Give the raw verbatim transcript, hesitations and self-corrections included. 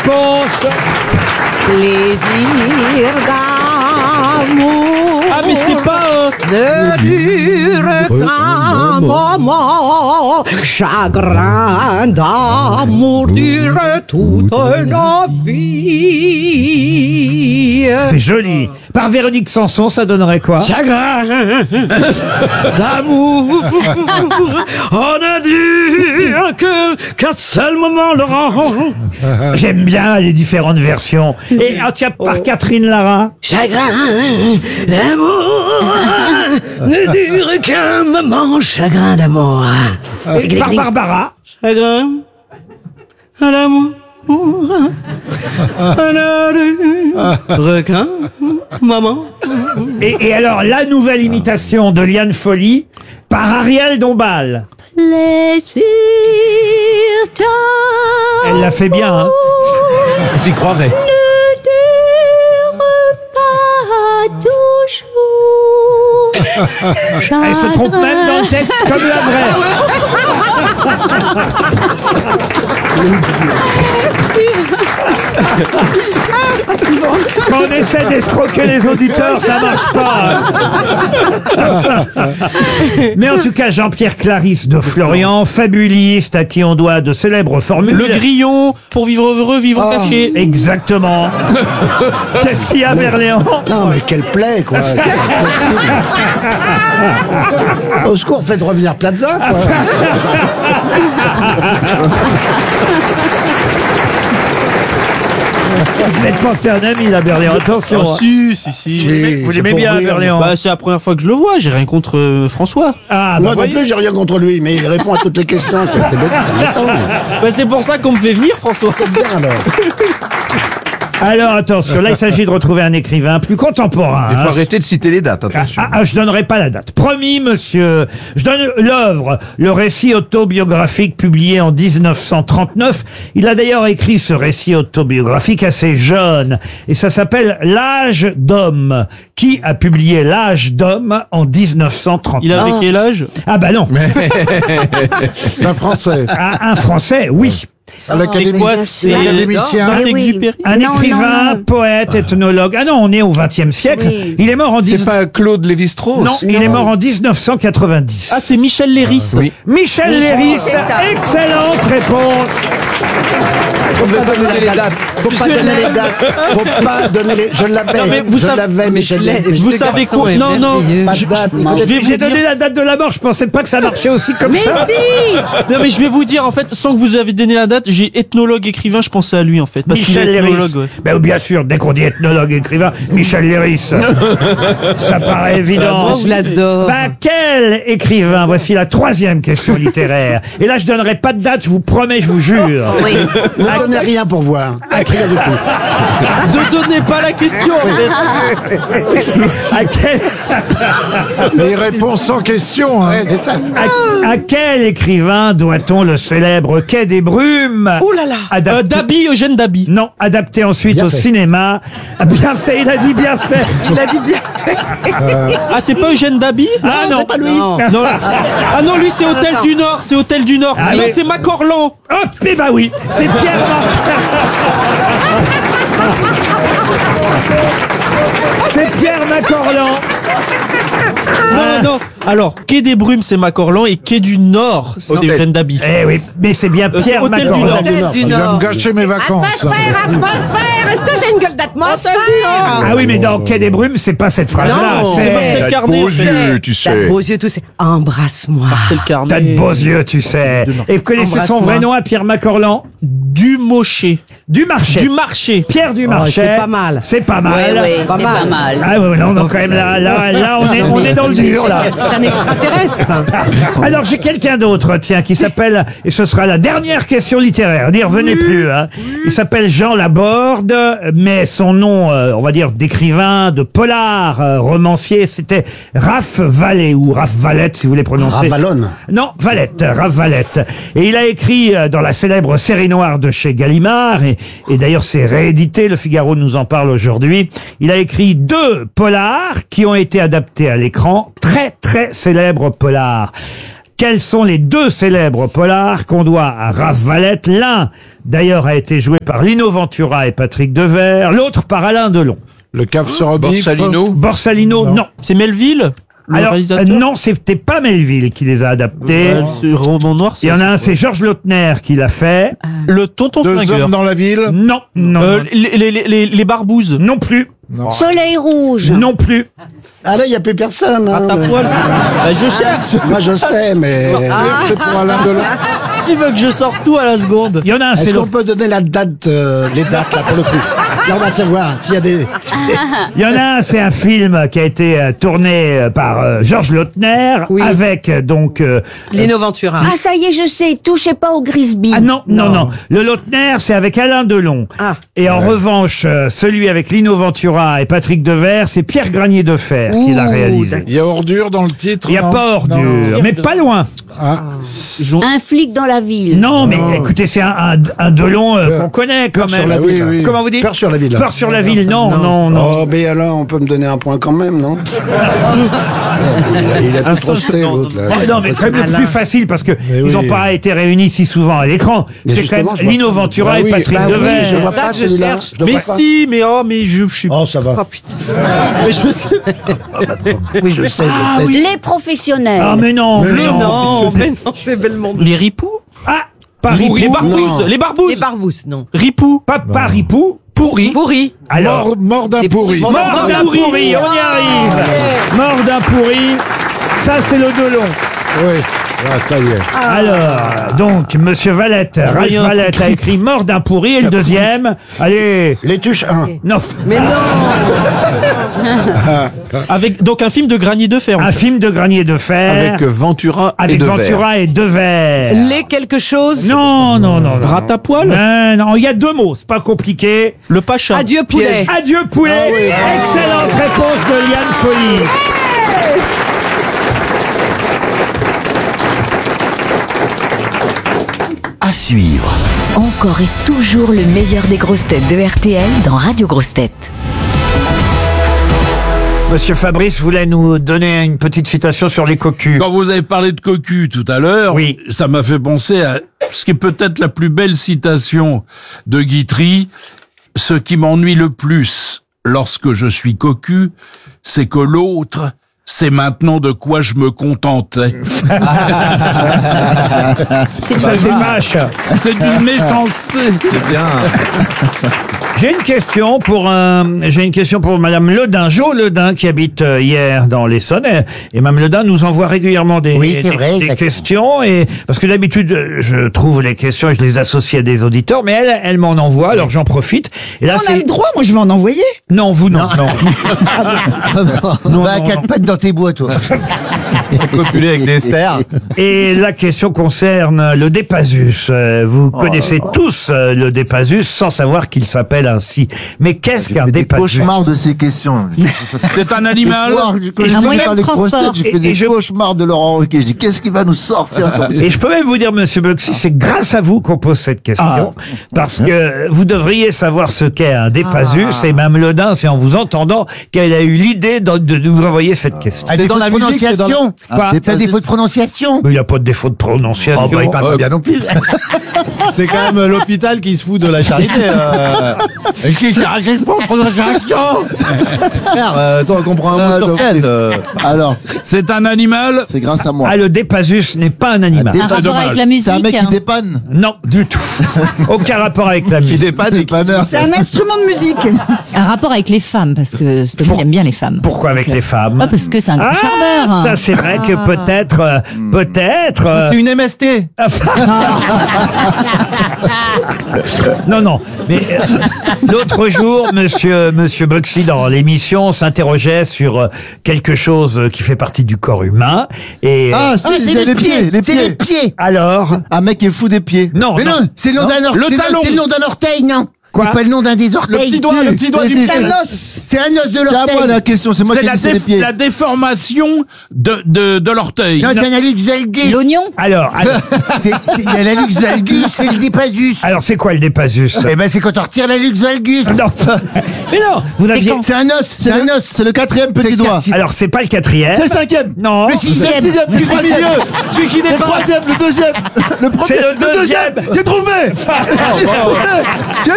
réponse. Plaisir d'amour. Ah mais c'est pas... Euh... Ne dure qu'un moment. Chagrin d'amour dure toute une vie. C'est joli. Par Véronique Sanson, ça donnerait quoi? Chagrin d'amour. On a dû que qu'un seul moment, Laurent. J'aime bien les différentes versions. Et ah, tiens, par Catherine Lara. Chagrin d'amour ne dure qu'un moment. Chagrin d'amour. Et par Barbara. Chagrin d'amour. Requin, maman. Et, et alors, la nouvelle imitation de Liane Folly par Ariel Dombal. Plaisir d'amour. Elle l'a fait bien, hein. J'y croirais. Ne dure pas toujours. Elle se trompe même dans le texte comme la vraie. Quand on essaie d'escroquer les auditeurs, ça marche pas. Mais en tout cas, Jean-Pierre Clarisse de Florian, fabuliste, à qui on doit de célèbres formules. Le grillon, pour vivre heureux, vivre Oh. caché. Exactement. Qu'est-ce qu'il y a, Berléand? Non, mais quelle plaie, quoi. C'est pas possible. Au secours, faites revenir Plaza, quoi. Vous n'êtes pas fait un ami, là, Berléand. Attention. Oh, hein. si, si, si. Si. Vous c'est l'aimez pour bien, rire. Berléand? Bah, c'est la première fois que je le vois, j'ai rien contre euh, François. Ah, bah, Moi non voyez. plus, j'ai rien contre lui, mais il répond à toutes les questions. C'est bête, c'est embêtant. Bah, c'est pour ça qu'on me fait venir, François. Bien, alors. Alors, attention, là, il s'agit de retrouver un écrivain plus contemporain. Il faut hein. arrêter de citer les dates, Ah, attention. ah, ah, je donnerai pas la date. Promis, monsieur. Je donne l'œuvre, le récit autobiographique publié en dix-neuf cent trente-neuf. Il a d'ailleurs écrit ce récit autobiographique assez jeune. Et ça s'appelle L'âge d'homme. Qui a publié L'âge d'homme en dix-neuf cent trente-neuf? Il avait quel âge? Ah bah non. C'est un Français. Un, un Français, oui. À l'Académie. quoi, c'est- L'académicien. Saint-Exupéry. Un Non, écrivain, non, non. poète, ethnologue. Ah non, on est au vingtième siècle. Oui. Il est mort en C'est dix... pas Claude Lévi-Strauss? Non, il est mort en dix-neuf cent quatre-vingt-dix. Ah, c'est Michel Léris. Oui. Michel Léris, c'est ça. excellente réponse. On veut pas donner les dates. Faut pas donner les dates. Faut pas donner les... Je Non, mais l'avais. vous Je savez- l'avais, Michel. Vous savez quoi? Non, non. Pas de Je, date. je- je vais vous J'ai dire. donné la date de la mort, je pensais pas que ça marchait aussi comme Mais ça. si. Non, mais je vais vous dire, en fait, sans que vous avez donné la date, j'ai ethnologue écrivain, je pensais à lui, en fait. Parce qu'il est Michel Léris. ethnologue, ouais. Ben, bien sûr, dès qu'on dit ethnologue, écrivain, Michel Léris. Ça paraît évident. Je l'adore. Ben, quel écrivain? Voici la troisième question littéraire. Et là, je donnerai pas de date, je vous promets, je vous jure. Oui. Ne donnez rien pour voir. Rien du tout. Ne donnez pas la question, en fait. À quel, Mais il répond sans question. Hein. Ouais, c'est ça. à, à quel écrivain doit-on le célèbre Quai des Brumes? Oh là là. Adapté- Euh, Dabi, Eugène Dabi. Non, adapté ensuite Bien au fait. cinéma. Ah, bien fait, il a dit bien fait. Il a dit bien. Ah, c'est pas Eugène Dabi? Ah non, c'est pas lui. Non. Non, là- ah non, lui c'est Hôtel non. du Nord, c'est Hôtel du Nord. Ah, non, mais- c'est Macorlan. Hop, eh ben oui, c'est Pierre Mar- C'est Pierre Macorlan. Non, non. Alors, Quai des Brumes, c'est Macorlan et Quai du Nord, c'est Hôtel. Eugène Dabi. Eh oui, mais c'est bien Euh, Pierre c'est Hôtel du Macorlan. Nord. Tête du Il va me Nord. gâcher mes vacances. Atmosphère, atmosphère. Est-ce que j'ai une gueule d'atmosphère? Ah oui, mais dans Quai des Brumes, c'est pas cette phrase-là. Non, C'est C'est Marcel Carnet. Beaux c'est- yeux, tu T'as sais. de beaux yeux, tous ces. Embrasse-moi. Marcel Carnet. t'as de beaux yeux, tu sais. Et vous connaissez son Embrasse-moi. vrai nom à Pierre Macorlan? Dumocher. Du Marché. Du Marché. Pierre du Oh, Marché. c'est pas mal. C'est pas Oui, mal. oui, Pas c'est mal. pas mal. Ah oui, non, non, quand même, là, là, là, on est, on est dans le dur, là. C'est un extraterrestre. Alors j'ai quelqu'un d'autre, tiens, qui s'appelle, et ce sera la dernière question littéraire, n'y revenez plus, hein. Il s'appelle Jean Laborde, mais son nom, euh, on va dire, d'écrivain, de polar, euh, romancier, c'était Raph Vallet, ou Raph Valette, si vous voulez prononcer. Ravalonne. Non, Valette, Raph Valette. Et il a écrit euh, dans la célèbre série noire de chez Gallimard, et, et d'ailleurs c'est réédité, le Figaro nous en parle aujourd'hui, il a écrit deux polars qui ont été adaptés à l'écran, très très célèbres polars. Quels sont les deux célèbres polars qu'on doit à Raph Valette? L'un, d'ailleurs, a été joué par Lino Ventura et Patrick Devers, l'autre par Alain Delon. Le cave se rebiffe. Borsalino. Borsalino, non. C'est Melville, le Alors, réalisateur. euh, non, c'était pas Melville qui les a adaptés. Euh, ce roman noir. Il y en a un, c'est Georges Lautner qui l'a fait. Le tonton Deux flingueur. hommes dans la ville. Non, non, Euh, non, les, les, les, les barbouzes. non plus, Soleil rouge. non plus. Ah là, il n'y a plus personne. À Hein, ta mais- poil. Bah, je cherche. Moi, je sais, mais C'est pour Alain Delon. Il veut que je sorte tout à la seconde. Il y en a un, c'est est-ce qu'on l'autre. peut donner la date, euh, les dates là pour le coup? Là, on va savoir s'il y a des. Il y en a un, c'est un film qui a été euh, tourné euh, par euh, Georges Lautner Oui. avec euh, donc. euh, Lino Ventura. Ah, ça y est, je sais, touchez pas au Grisby. Ah non, non, non, Le Lautner, c'est avec Alain Delon. Ah. Et en revanche, euh, celui avec Lino Ventura et Patrick Devers, c'est Pierre Granier de Fer qui l'a Ouh, réalisé. Il y a ordure dans le titre. Il n'y a non pas ordure, Non. mais pas loin. Ah, Un flic dans la ville. Non, mais écoutez, c'est un, un, un Delon euh, Peur- qu'on connaît quand Peur sur même. la oui, ville. oui. Comment vous dites Peur sur la ville. Peur sur la ville, non, non, non. Oh, mais alors, on peut me donner un point quand même, non? il a, il a Un tout trusté, seul, l'autre, là. Ah non, mais quand même le plus facile parce que ils n'ont oui. pas été réunis si souvent à l'écran. Mais C'est quand même justement, je vois Lino pas. Ventura Bah et oui, Patrick bah oui, Devers. je vois ça pas que je celui-là. cherche. Je le Mais vois pas. si, mais oh, mais je, je suis. Oh, ça va. Oh putain. Mais je sais. Oui, je sais, je sais. Les professionnels. Ah mais non, mais Mais non. non, mais non, c'est Belmondo. Les ripoux. Ah, pas Les Ripou. barbouzes. Non. Les barbouzes. Les barbousses, non. Ripoux. Pas, pas Ripou. Pourri. Pourri. Alors, Mort, mort d'un Les pourri. pourris. mort d'un pourri. pourri, on y arrive. Mort d'un pourri. Ça, c'est le Delon. Oui. Ah, ça y est. Alors, donc, Monsieur Valette, Ralph Rien Valette a écrit Mort d'un pourri et le deuxième, allez, Les tuches un. non, Mais non. Avec donc un film de Granier de Fer. en un fait. film de Granier de Fer Avec Ventura et avec Devers. Ventura et Devers. Les quelque chose. Non, non, non, non. Rat à poil. Non, non, il y a deux mots, c'est pas compliqué. Le Pacha. Adieu poulet. Adieu poulet. Excellente réponse de Liane Folly. À suivre. Encore et toujours le meilleur des grosses têtes de R T L dans Radio Grosses Têtes. Monsieur Fabrice voulait nous donner une petite citation sur les cocus. Quand vous avez parlé de cocu tout à l'heure, Oui. ça m'a fait penser à ce qui est peut-être la plus belle citation de Guitry. Ce qui m'ennuie le plus lorsque je suis cocu, c'est que l'autre sait maintenant de quoi je me contentais. Ça, c'est vache. C'est une méchanceté. J'ai une question pour un, j'ai une question pour Madame Ledin, Jo Ledin, qui habite euh, hier dans l'Essonne. Et, et Mme Ledin nous envoie régulièrement des, Oui, c'est des, vrai, des exactement. questions. Et, parce que d'habitude, euh, je trouve les questions et je les associe à des auditeurs, mais elle, elle m'en envoie, alors j'en profite. Et là, c'est, droit, moi je vais en envoyer. non, vous, non, non. Non, Va à non, quatre non. pattes dans tes bois, toi. Copuler avec des stères. Et la question concerne le Dépasus. Euh, Vous connaissez tous euh, le Dépasus sans savoir qu'il s'appelle ainsi. Mais qu'est-ce qu'un Des Dépasus? cauchemars de ces questions. C'est un animal. Le soir, je- quand Et je un suis moyen dans de les grosses transport. têtes, je Et- fais et des je- cauchemars de Laurent Ruquier. Je dis, qu'est-ce qui va nous sortir comme- Et je peux même vous dire, Monsieur Boxy, c'est grâce à vous qu'on pose cette question, parce que vous devriez savoir ce qu'est un Dépasus, et Mme Ledin, c'est en vous entendant qu'elle a eu l'idée de, de nous envoyer cette question. Ah, des dans fautes la de musique, c'est dans la- prononciation. Quoi C'est des fautes de prononciation. Mais il n'y a pas de défaut de prononciation. Oh, bah, il parle pas bien non plus. C'est quand même l'hôpital qui se fout de la charité. Euh... Et qui caractérise pas de prononciation. Frère, euh, toi, on comprend un mot sur seize. euh. Alors, C'est un animal. c'est grâce à moi. Ah, le Dépasus n'est pas un animal. Des- Un rapport dommage. avec la musique. C'est un mec qui dépanne. Non, du tout. Aucun rapport avec la Qui musique. dépanne et qui... C'est un instrument de musique. Un rapport avec les femmes, parce que Stomy aime bien les femmes. Pourquoi avec les femmes? Pas parce que c'est un grand Ah, charmeur. ça c'est vrai que peut-être, euh, peut-être. euh, C'est une M S T. Non, non. Mais euh, l'autre jour, Monsieur Monsieur Boxy dans l'émission s'interrogeait sur euh, quelque chose qui fait partie du corps humain. Et Ah, c'est c'est les pieds, les C'est les pieds. pieds. alors, Un mec qui est fou des pieds. non, Mais non. non, c'est le nom d'un or- Le c'est talon. c'est le nom d'un orteil, non? Quoi? C'est pas le nom d'un des orteils. Le petit doigt, le petit doigt du C'est pied. un os. C'est un os de C'est à l'orteil. moi la question, c'est moi C'est qui ai la, dit c'est les déf- pieds. la déformation de, de, de l'orteil. Non, c'est un hallux valgus. L'oignon. Alors, alors, C'est- c'est- Il y a l'hallux valgus et le dépasus. alors, c'est quoi le dépasus? Eh ben, c'est quand on retire l'hallux valgus. Non. Mais non, vous aviez... C'est un os. C'est C'est un le, os. c'est le quatrième C'est petit le doigt. quartier. Alors, c'est pas le quatrième. C'est le cinquième. Non. Le C'est sixième. le sixième, celui du milieu. Celui qui n'est pas. Le troisième, le deuxième. Le premier. C'est le deuxième. J'ai trouvé. J'ai trouvé. J'ai